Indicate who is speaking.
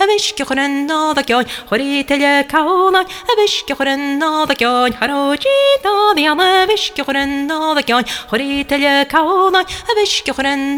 Speaker 1: viske chorenna da kjøy, horitelje kaunai, viske chorenna da kjøy, harojita diane, viske chorenna da kjøy, horitelje kaunai, viske chorenna